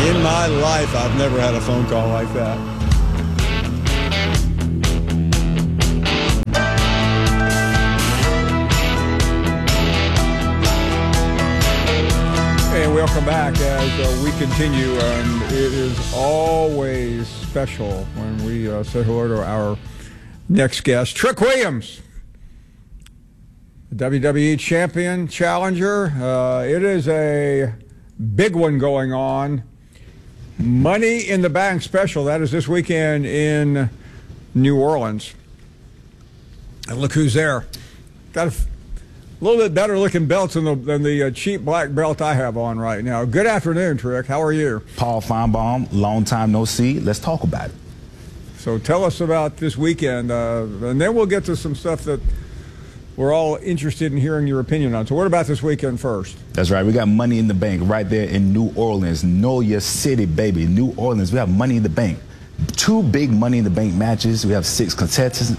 In my life, I've never had a phone call like that. And welcome back as we continue, and it is always special when we say hello to our next guest, Trick Williams, WWE champion, challenger. It is a big one going on. Money in the Bank special. That is this weekend in New Orleans. And look who's there. Got a little bit better looking belts than the cheap black belt I have on right now. Good afternoon, Trick. How are you? Paul Feinbaum, long time no see. Let's talk about it. So tell us about this weekend, and then we'll get to some stuff that we're all interested in hearing your opinion on. So what about this weekend first? That's right. We got Money in the Bank right there in New Orleans. Know your city, baby. New Orleans. We have Money in the Bank. 2 big Money in the Bank matches. We have 6 contestants.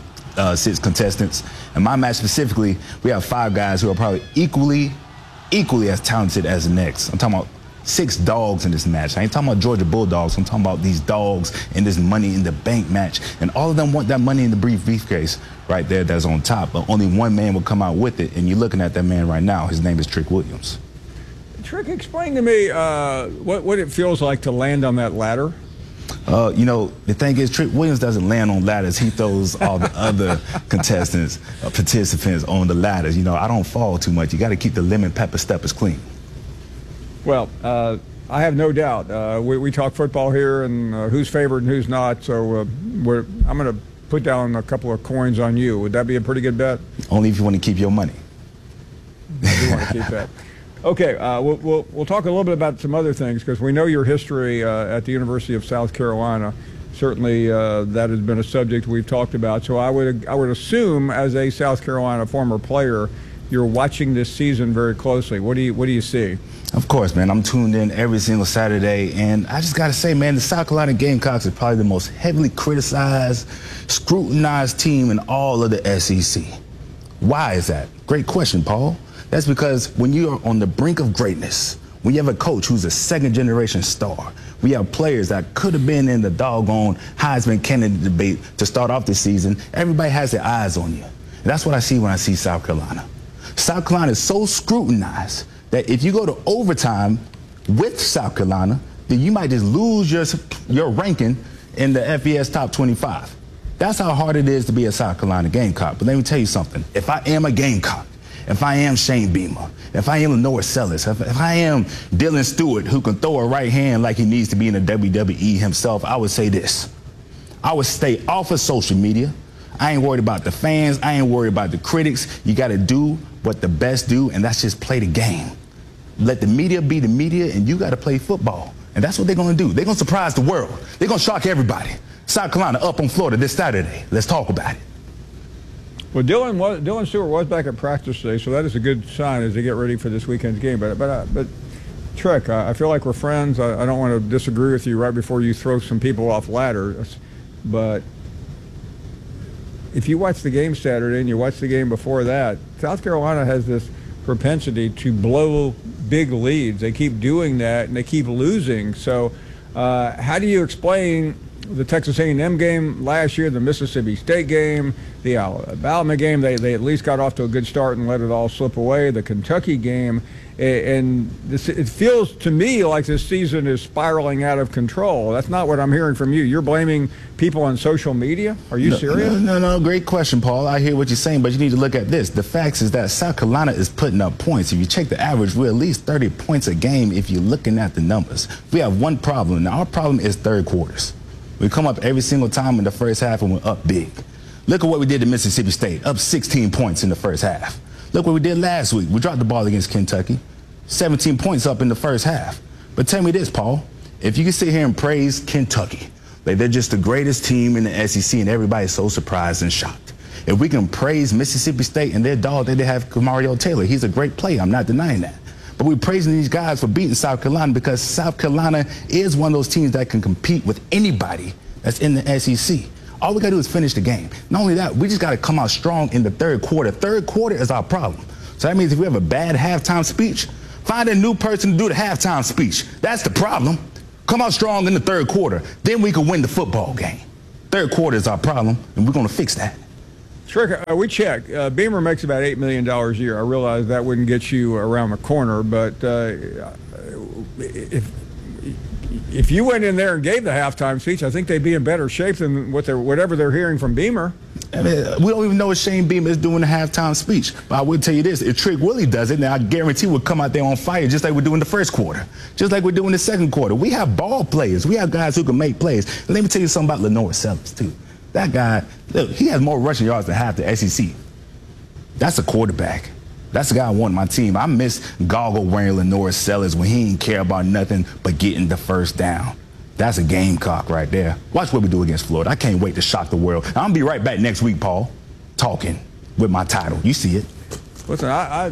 And my match specifically, we have 5 guys who are probably equally as talented as the next. I'm talking about 6 dogs in this match. I ain't talking about Georgia Bulldogs. I'm talking about these dogs in this Money in the Bank match. And all of them want that Money in the briefcase right there that's on top. But only one man will come out with it. And you're looking at that man right now. His name is Trick Williams. Trick, explain to me what it feels like to land on that ladder. You know, the thing is, Trick Williams doesn't land on ladders. He throws all the other participants on the ladders. You know, I don't fall too much. You got to keep the lemon pepper steppers clean. Well, I have no doubt. We talk football here and who's favored and who's not. So I'm going to put down a couple of coins on you. Would that be a pretty good bet? Only if you want to keep your money. I do want to keep that. Okay, we'll talk a little bit about some other things because we know your history at the University of South Carolina. Certainly, that has been a subject we've talked about. So I would assume, as a South Carolina former player, you're watching this season very closely. What do you see? Of course, man. I'm tuned in every single Saturday, and I just got to say, man, the South Carolina Gamecocks are probably the most heavily criticized, scrutinized team in all of the SEC. Why is that? Great question, Paul. That's because when you are on the brink of greatness, when you have a coach who's a second-generation star, we have players that could have been in the doggone Heisman candidate debate to start off the season, everybody has their eyes on you. And that's what I see when I see South Carolina. South Carolina is so scrutinized that if you go to overtime with South Carolina, then you might just lose your ranking in the FBS top 25. That's how hard it is to be a South Carolina Gamecock. But let me tell you something. If I am a Gamecock, if I am Shane Beamer, if I am Lenore Sellis, if I am Dylan Stewart, who can throw a right hand like he needs to be in the WWE himself, I would say this. I would stay off of social media. I ain't worried about the fans. I ain't worried about the critics. You got to do what the best do, and that's just play the game. Let the media be the media, and you got to play football. And that's what they're going to do. They're going to surprise the world. They're going to shock everybody. South Carolina up on Florida this Saturday. Let's talk about it. Well, Dylan Stewart was back at practice today, so that is a good sign as they get ready for this weekend's game. But Trick, I feel like we're friends. I don't want to disagree with you right before you throw some people off ladders. But if you watch the game Saturday and you watch the game before that, South Carolina has this propensity to blow big leads. They keep doing that, and they keep losing. So how do you explain the Texas A&M game last year, the Mississippi State game, the Alabama game? They at least got off to a good start and let it all slip away. The Kentucky game, and it feels to me like this season is spiraling out of control. That's not what I'm hearing from you. You're blaming people on social media? Are you serious? No. Great question, Paul. I hear what you're saying, but you need to look at this. The facts is that South Carolina is putting up points. If you check the average, we're at least 30 points a game if you're looking at the numbers. We have one problem. Now, our problem is third quarters. We come up every single time in the first half and we're up big. Look at what we did to Mississippi State, up 16 points in the first half. Look what we did last week. We dropped the ball against Kentucky, 17 points up in the first half. But tell me this, Paul, if you can sit here and praise Kentucky, like they're just the greatest team in the SEC and everybody's so surprised and shocked. If we can praise Mississippi State and their dog that they have, Mario Taylor, he's a great player, I'm not denying that. But we're praising these guys for beating South Carolina because South Carolina is one of those teams that can compete with anybody that's in the SEC. All we got to do is finish the game. Not only that, we just got to come out strong in the third quarter. Third quarter is our problem. So that means if we have a bad halftime speech, find a new person to do the halftime speech. That's the problem. Come out strong in the third quarter. Then we can win the football game. Third quarter is our problem, and we're going to fix that. Trick, we checked. Beamer makes about $8 million a year. I realize that wouldn't get you around the corner, but if you went in there and gave the halftime speech, I think they'd be in better shape than whatever they're hearing from Beamer. I mean, we don't even know if Shane Beamer is doing the halftime speech. But I will tell you this, if Trick Willie does it, now I guarantee we'll come out there on fire just like we're doing the first quarter, just like we're doing the second quarter. We have ball players. We have guys who can make plays. And let me tell you something about Lenore Sellers, too. That guy, look, he has more rushing yards than half the SEC. That's a quarterback. That's the guy I want on my team. I miss goggle-wearing Lenore Sellers when he didn't care about nothing but getting the first down. That's a Gamecock right there. Watch what we do against Florida. I can't wait to shock the world. I'm going to be right back next week, Paul, talking with my title. You see it. Listen, I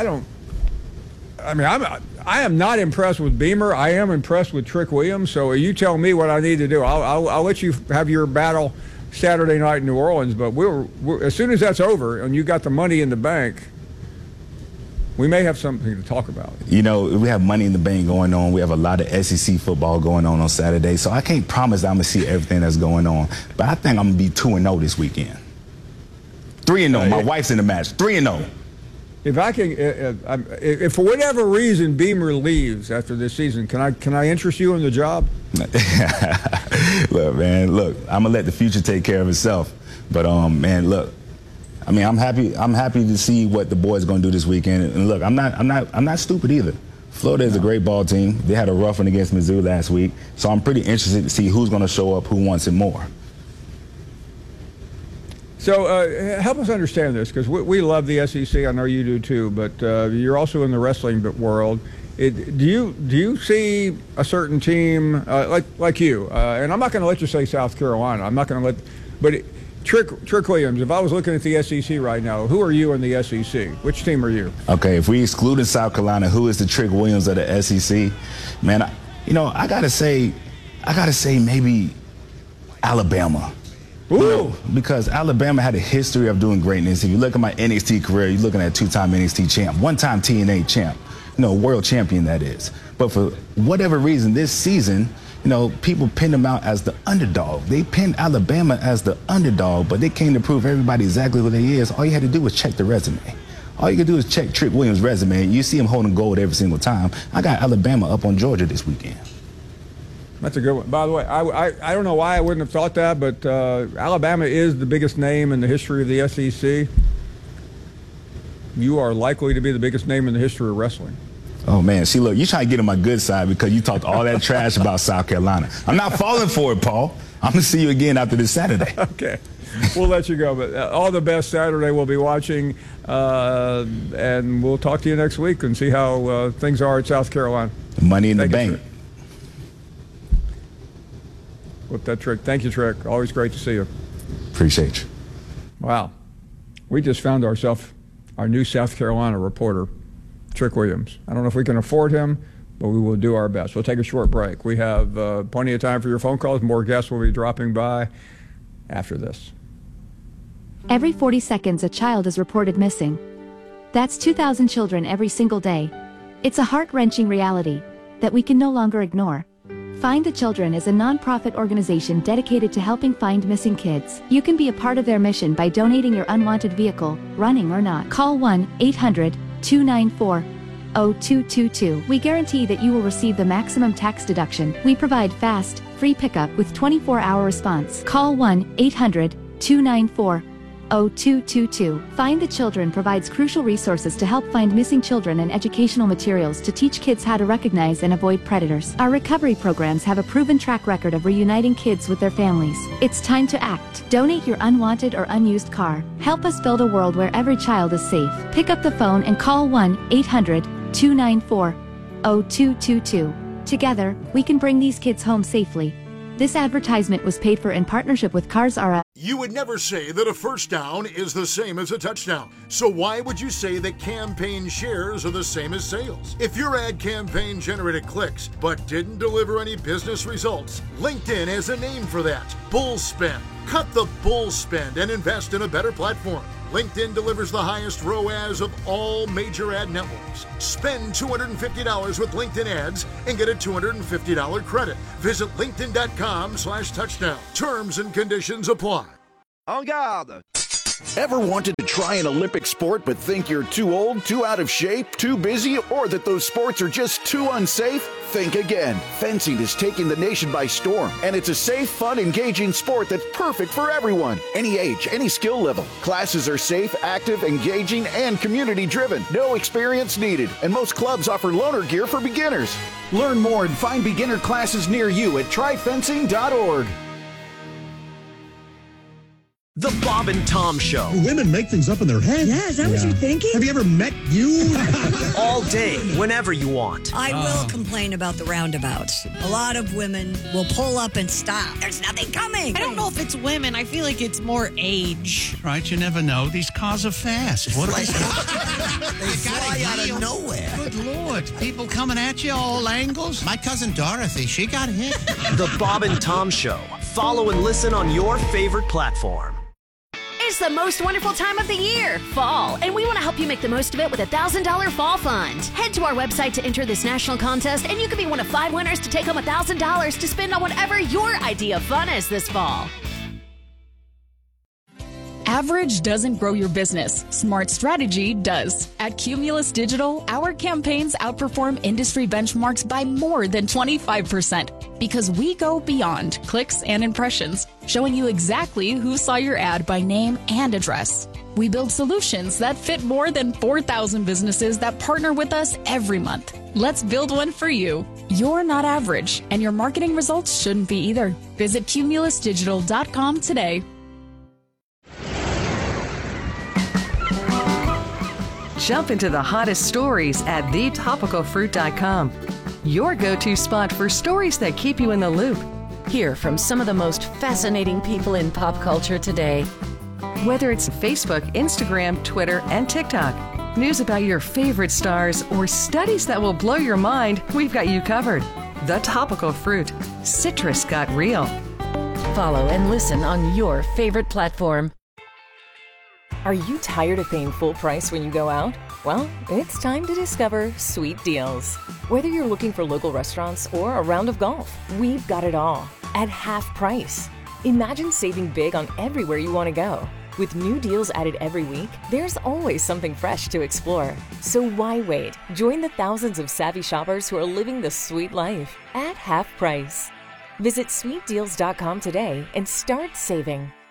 am not impressed with Beamer. I am impressed with Trick Williams. So you tell me what I need to do. I'll let you have your battle Saturday night in New Orleans. But as soon as that's over and you got the money in the bank, we may have something to talk about. You know, we have Money in the Bank going on. We have a lot of SEC football going on Saturday. So I can't promise that I'm going to see everything that's going on. But I think I'm going to be 2-0 this weekend. 3-0. My wife's in the match. 3-0. If I can, if for whatever reason Beamer leaves after this season, can I interest you in the job? Look, man, look, I'm going to let the future take care of itself. But, man, look. I mean, I'm happy to see what the boys are going to do this weekend. And look, I'm not stupid either. Florida is a great ball team. They had a rough one against Mizzou last week. So I'm pretty interested to see who's going to show up, who wants it more. So help us understand this, because we love the SEC. I know you do too, but you're also in the wrestling world. Do you see a certain team like you? And I'm not going to let you say South Carolina. I'm not going to let, but. Trick Williams, if I was looking at the SEC right now, who are you in the SEC? Which team are you? Okay, if we excluded South Carolina, who is the Trick Williams of the SEC? Man, I gotta say maybe Alabama. Ooh. You know, because Alabama had a history of doing greatness. If you look at my NXT career, you're looking at a two-time NXT champ, one-time TNA champ, world champion that is. But for whatever reason, this season, people pinned them out as the underdog. They pinned Alabama as the underdog, but they came to prove everybody exactly what they is. All you had to do was check the resume. All you could do is check Trick Williams' resume, and you see him holding gold every single time. I got Alabama up on Georgia this weekend. That's a good one. By the way, I don't know why I wouldn't have thought that, but Alabama is the biggest name in the history of the SEC. You are likely to be the biggest name in the history of wrestling. Oh, man. See, look, you trying to get on my good side because you talked all that trash about South Carolina. I'm not falling for it, Paul. I'm going to see you again after this Saturday. Okay. We'll let you go. But all the best Saturday. We'll be watching, and we'll talk to you next week and see how things are at South Carolina. Money in the bank. With that, Trick. Thank you, Trick. Always great to see you. Appreciate you. Wow. We just found ourselves our new South Carolina reporter, Trick Williams. I don't know if we can afford him, but we will do our best. We'll take a short break. We have plenty of time for your phone calls. More guests will be dropping by after this. Every 40 seconds, a child is reported missing. That's 2,000 children every single day. It's a heart-wrenching reality that we can no longer ignore. Find the Children is a non-profit organization dedicated to helping find missing kids. You can be a part of their mission by donating your unwanted vehicle, running or not. Call 1-800-294-0222. We guarantee that you will receive the maximum tax deduction. We provide fast, free pickup with 24-hour response. Call 1-800-294-0222. Find the Children provides crucial resources to help find missing children and educational materials to teach kids how to recognize and avoid predators. Our recovery programs have a proven track record of reuniting kids with their families. It's time to act. Donate your unwanted or unused car. Help us build a world where every child is safe. Pick up the phone and call 1-800-294-0222. Together, we can bring these kids home safely. This advertisement was paid for in partnership with Cars R Us. You would never say that a first down is the same as a touchdown. So why would you say that campaign shares are the same as sales? If your ad campaign generated clicks but didn't deliver any business results, LinkedIn has a name for that: bull spend. Cut the bull spend and invest in a better platform. LinkedIn delivers the highest ROAS of all major ad networks. Spend $250 with LinkedIn ads and get a $250 credit. Visit linkedin.com/touchdown. Terms and conditions apply. En garde! Ever wanted to try an Olympic sport but think you're too old, too out of shape, too busy, or that those sports are just too unsafe? Think again. Fencing is taking the nation by storm, and it's a safe, fun, engaging sport that's perfect for everyone. Any age, any skill level. Classes are safe, active, engaging, and community-driven. No experience needed, and most clubs offer loaner gear for beginners. Learn more and find beginner classes near you at tryfencing.org. The Bob and Tom Show. Women make things up in their head. Yeah, is that what you're thinking? Have you ever met you? All day, whenever you want. I will complain about the roundabouts. A lot of women will pull up and stop. There's nothing coming. I don't know if it's women. I feel like it's more age. Right, you never know. These cars are fast. What They fly out of nowhere. Good Lord. People coming at you all angles. My cousin Dorothy, she got hit. The Bob and Tom Show. Follow and listen on your favorite platform. It's the most wonderful time of the year, fall, and we want to help you make the most of it with a $1,000 fall fund. Head to our website to enter this national contest, and you could be one of 5 winners to take home $1,000 to spend on whatever your idea of fun is this fall. Average doesn't grow your business. Smart strategy does. At Cumulus Digital, our campaigns outperform industry benchmarks by more than 25% because we go beyond clicks and impressions, showing you exactly who saw your ad by name and address. We build solutions that fit more than 4,000 businesses that partner with us every month. Let's build one for you. You're not average, and your marketing results shouldn't be either. Visit cumulusdigital.com today. Jump into the hottest stories at thetopicalfruit.com. Your go-to spot for stories that keep you in the loop. Hear from some of the most fascinating people in pop culture today. Whether it's Facebook, Instagram, Twitter, and TikTok, news about your favorite stars, or studies that will blow your mind, we've got you covered. The Topical Fruit. Citrus got real. Follow and listen on your favorite platform. Are you tired of paying full price when you go out? Well, it's time to discover Sweet Deals. Whether you're looking for local restaurants or a round of golf, we've got it all at half price. Imagine saving big on everywhere you want to go. With new deals added every week, there's always something fresh to explore. So why wait? Join the thousands of savvy shoppers who are living the sweet life at half price. Visit sweetdeals.com today and start saving.